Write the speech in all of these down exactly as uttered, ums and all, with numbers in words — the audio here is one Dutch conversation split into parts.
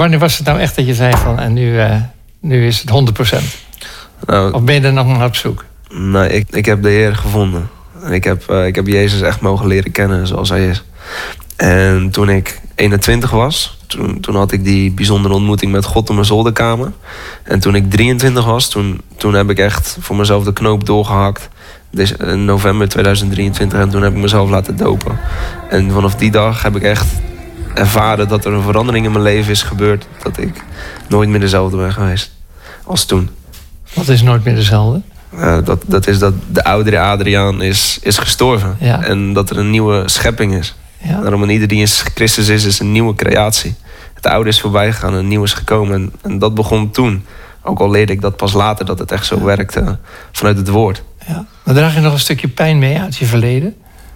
wanneer was het nou echt dat je zei van... en nu, uh, nu is het honderd procent? Nou, of ben je er nog maar op zoek? Nee, ik, ik heb de Heer gevonden. En ik heb, uh, ik heb Jezus echt mogen leren kennen zoals hij is. En toen ik eenentwintig was... Toen, toen had ik die bijzondere ontmoeting met God in mijn zolderkamer. En toen ik drieëntwintig was... toen, toen heb ik echt voor mezelf de knoop doorgehakt. Dus in november tweeduizend drieëntwintig. En toen heb ik mezelf laten dopen. En vanaf die dag heb ik echt ervaren... dat er een verandering in mijn leven is gebeurd. Dat ik nooit meer dezelfde ben geweest als toen. Wat is nooit meer dezelfde? Uh, dat, dat is dat de oudere Adriaan is, is gestorven. Ja. En dat er een nieuwe schepping is. Ja. Daarom, en ieder die in Christus is, is een nieuwe creatie. Het oude is voorbij gegaan, een nieuw is gekomen. En, en dat begon toen. Ook al leerde ik dat pas later, dat het echt zo ja. werkte vanuit het woord. Ja. Maar draag je nog een stukje pijn mee uit je verleden?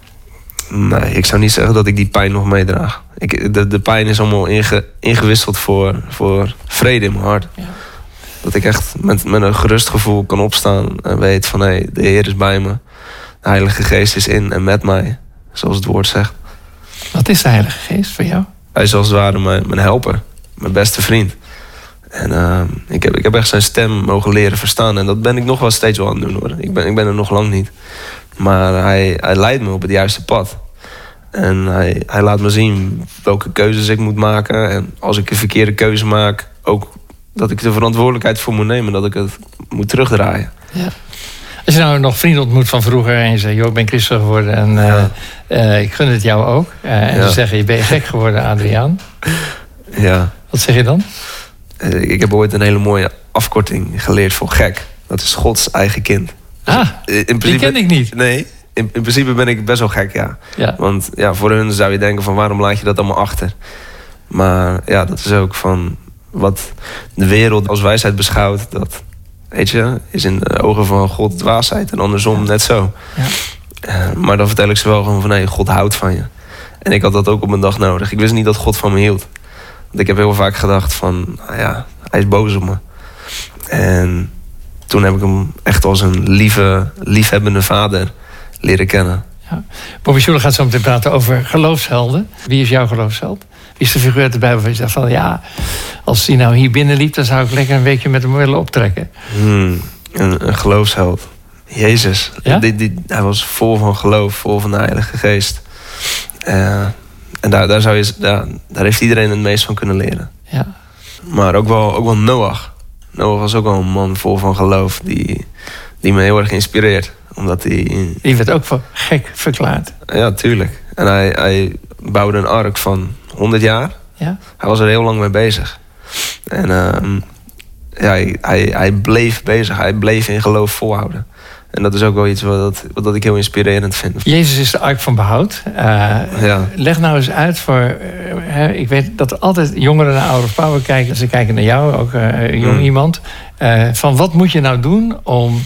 Nee, ik zou niet zeggen dat ik die pijn nog meedraag. Ik, de, de pijn is allemaal inge, ingewisseld voor, voor vrede in mijn hart. Ja. Dat ik echt met, met een gerust gevoel kan opstaan en weet van... hé, hey, de Heer is bij me. De Heilige Geest is in en met mij, zoals het woord zegt. Wat is de Heilige Geest voor jou? Hij is als het ware mijn, mijn helper, mijn beste vriend. En uh, ik, heb, ik heb echt zijn stem mogen leren verstaan. En dat ben ik nog wel steeds wel aan het doen, hoor. Ik ben, ik ben er nog lang niet. Maar hij, hij leidt me op het juiste pad. En hij, hij laat me zien welke keuzes ik moet maken. En als ik een verkeerde keuze maak, ook dat ik de verantwoordelijkheid voor moet nemen. Dat ik het moet terugdraaien. Ja. Als je nou nog vrienden ontmoet van vroeger en je zegt... joh, ik ben christen geworden en ja. uh, uh, ik gun het jou ook. Uh, en ja. ze zeggen, je bent gek geworden, Adriaan. Ja. Wat zeg je dan? Uh, ik heb ooit een hele mooie afkorting geleerd voor gek. Dat is Gods eigen kind. Ah, in principe, die ken ik niet. Nee, in, in principe ben ik best wel gek, ja. ja. Want ja, voor hun zou je denken van waarom laat je dat allemaal achter? Maar ja, dat is ook van wat de wereld als wijsheid beschouwt... dat, weet je, is in de ogen van God dwaasheid en andersom ja. net zo. Ja. Uh, maar dan vertel ik ze wel gewoon van... nee, God houdt van je. En ik had dat ook op een dag nodig. Ik wist niet dat God van me hield. Want ik heb heel vaak gedacht van... nou ja, hij is boos op me. En toen heb ik hem echt als een lieve, liefhebbende vader leren kennen. Ja. Bobby Schuller gaat zo meteen praten over geloofshelden. Wie is jouw geloofsheld? Wie is de figuur uit de Bijbel waar je zegt van... ja, als hij nou hier binnenliep... dan zou ik lekker een weekje met hem willen optrekken. Hmm, een, een geloofsheld. Jezus. Ja? Die, die, hij was vol van geloof, vol van de Heilige Geest. Uh, en daar, daar, zou je, daar, daar heeft iedereen het meest van kunnen leren. Ja. Maar ook wel, ook wel Noach. Noach was ook wel een man vol van geloof... die, die me heel erg inspireert. Omdat hij... Die werd ook voor gek verklaard. Ja, tuurlijk. En hij, hij bouwde een ark van honderd jaar. Ja. Hij was er heel lang mee bezig. En uh, ja, hij, hij, hij bleef bezig. Hij bleef in geloof volhouden. En dat is ook wel iets wat, wat ik heel inspirerend vind. Jezus is de ark van behoud. Uh, ja. Leg nou eens uit voor... Uh, ik weet dat er altijd jongeren naar Hour of Power kijken. Ze kijken naar jou, ook uh, jong mm. iemand. Uh, van wat moet je nou doen om...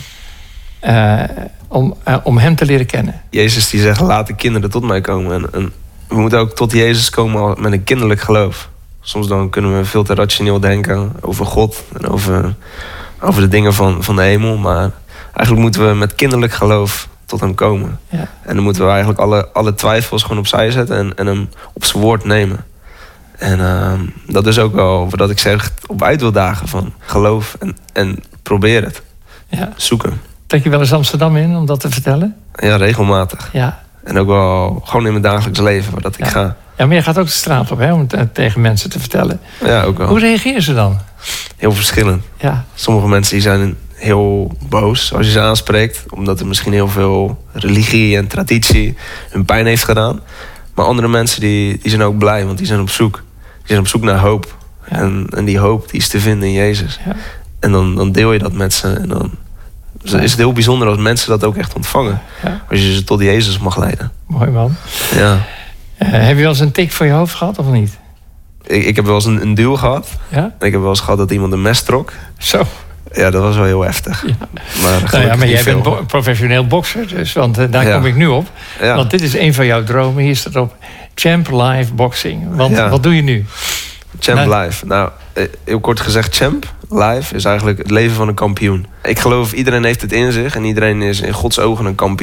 Uh, om, uh, om hem te leren kennen? Jezus die zegt, laat de kinderen tot mij komen. En, en we moeten ook tot Jezus komen met een kinderlijk geloof. Soms dan kunnen we veel te rationeel denken over God... en over, over de dingen van, van de hemel. Maar eigenlijk moeten we met kinderlijk geloof tot hem komen. Ja. En dan moeten we eigenlijk alle, alle twijfels gewoon opzij zetten... en, en hem op zijn woord nemen. En uh, dat is ook wel wat ik zeg op uit wil dagen van geloof en, en probeer het. Ja. Zoeken. Trek je wel eens Amsterdam in om dat te vertellen? Ja, regelmatig. Ja. En ook wel gewoon in mijn dagelijks leven, waar dat ik ja. ga. Ja, maar je gaat ook de straat op, hè, om het tegen mensen te vertellen. Ja, ook wel. Hoe reageren ze dan? Heel verschillend. Ja. Sommige mensen die zijn heel boos als je ze aanspreekt... omdat er misschien heel veel religie en traditie hun pijn heeft gedaan. Maar andere mensen die, die zijn ook blij, want die zijn op zoek. Die zijn op zoek naar hoop. Ja. En, en die hoop die is te vinden in Jezus. Ja. En dan, dan deel je dat met ze en dan... Dus is het heel bijzonder als mensen dat ook echt ontvangen. Ja. Als je ze tot Jezus mag leiden. Mooi man. Ja. Uh, heb je wel eens een tik voor je hoofd gehad of niet? Ik, ik heb wel eens een, een duw gehad. Ja? Ik heb wel eens gehad dat iemand een mes trok. Zo. Ja, dat was wel heel heftig. Ja. Maar, nou ja, maar jij bent bo- professioneel bokser, dus, want uh, daar ja. kom ik nu op. Ja. Want dit is een van jouw dromen. Hier staat op Champ Live Boxing. Want ja. wat doe je nu? Champ nou, Live. Nou, heel kort gezegd, Champ Live is eigenlijk het leven van een kampioen. Ik geloof, iedereen heeft het in zich en iedereen is in Gods ogen een kampioen.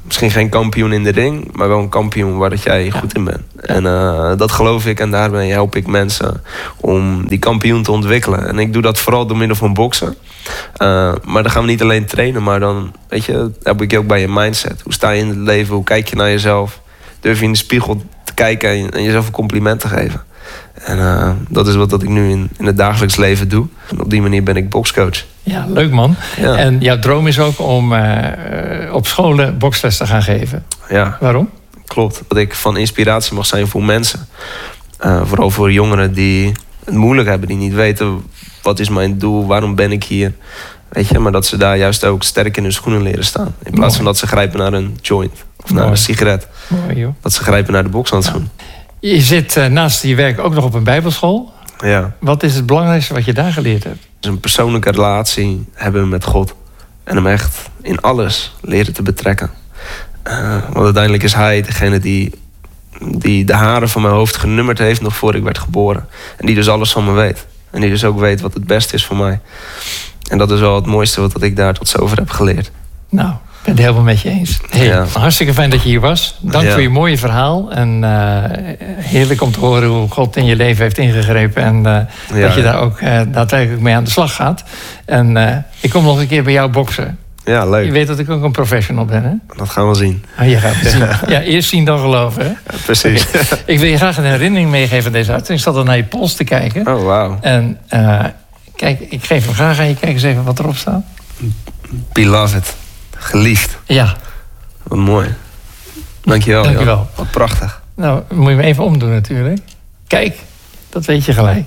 misschien geen kampioen in de ring, maar wel een kampioen waar dat jij ja. goed in bent. Ja. En uh, dat geloof ik en daarmee help ik mensen om die kampioen te ontwikkelen. En ik doe dat vooral door middel van boksen. Uh, maar dan gaan we niet alleen trainen, maar dan weet je, heb ik je ook bij je mindset. Hoe sta je in het leven? Hoe kijk je naar jezelf? Durf je in de spiegel te kijken en, en jezelf een compliment te geven? En uh, dat is wat dat ik nu in, in het dagelijks leven doe. En op die manier ben ik bokscoach. Ja, leuk man. Ja. En jouw droom is ook om uh, op scholen boksles te gaan geven. Ja. Waarom? Klopt. Dat ik van inspiratie mag zijn voor mensen. Uh, vooral voor jongeren die het moeilijk hebben. Die niet weten, wat is mijn doel? Waarom ben ik hier? Weet je, maar dat ze daar juist ook sterk in hun schoenen leren staan. In plaats Mooi. van dat ze grijpen naar een joint. Of Mooi. naar een sigaret. Mooi, joh. Dat ze grijpen naar de bokshandschoen. Ja. Je zit uh, naast je werk ook nog op een bijbelschool. Ja. Wat is het belangrijkste wat je daar geleerd hebt? Dus een persoonlijke relatie hebben met God. En hem echt in alles leren te betrekken. Uh, want uiteindelijk is hij degene die, die de haren van mijn hoofd genummerd heeft nog voor ik werd geboren. En die dus alles van me weet. En die dus ook weet wat het beste is voor mij. En dat is wel het mooiste wat ik daar tot zover heb geleerd. Nou, ik ben het helemaal met je eens. Hey, ja. Hartstikke fijn dat je hier was. Dank ja. voor je mooie verhaal. En uh, heerlijk om te horen hoe God in je leven heeft ingegrepen. En uh, ja, dat je ja. daar ook uh, daadwerkelijk mee aan de slag gaat. En uh, ik kom nog een keer bij jou boksen. Ja, leuk. Je weet dat ik ook een professional ben, hè? Dat gaan we zien. Oh, je gaat het zien. Ja, eerst zien dan geloven, hè? Ja, precies. Okay. Ik wil je graag een herinnering meegeven aan deze uitzending. Ik zat dan naar je pols te kijken. Oh, wauw. En uh, kijk, ik geef hem graag aan je. Kijk eens even wat erop staat. Beloved. Geliefd. Ja. Wat mooi. Dankjewel. Dankjewel. Jan. Wat prachtig. Nou, moet je me even omdoen natuurlijk. Kijk, dat weet je gelijk.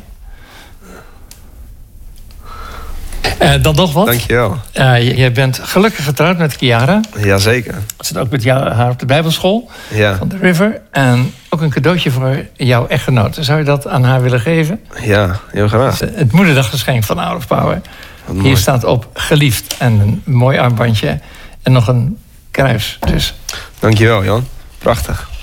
Uh, dan nog wat. Dankjewel. Uh, jij bent gelukkig getrouwd met Chiara. Jazeker. Ze zit ook met jou, haar op de Bijbelschool ja. van The River. En ook een cadeautje voor jouw echtgenote. Zou je dat aan haar willen geven? Ja, heel graag. Het, het moederdaggeschenk van Hour of Power. Hier staat op geliefd en een mooi armbandje en nog een kruis. Dus. Dankjewel, Jan. Prachtig.